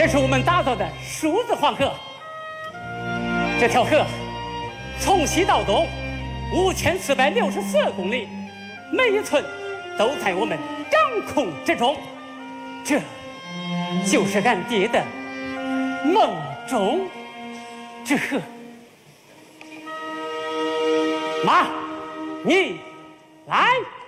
这是我们打造的数字黄河。这条河从西到东5462公里，每一寸都在我们掌控之中。这就是俺爹的梦中之河。妈，你来。